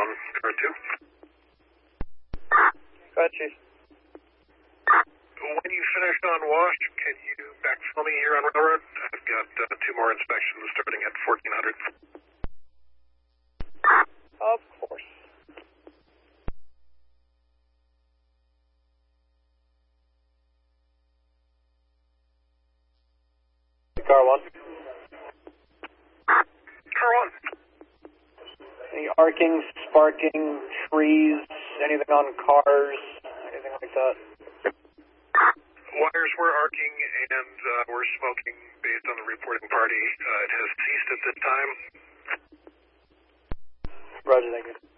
on car 2. Go ahead, Chief. When you finish on wash, can you backfill me here on Railroad? I've got 2 more inspections starting at 1400. Of course. Car 1. Car 1. Any arcing, sparking, trees, anything on cars, anything like that? Wires were arcing and were smoking based on the reporting party. It has ceased at this time. Roger, thank you.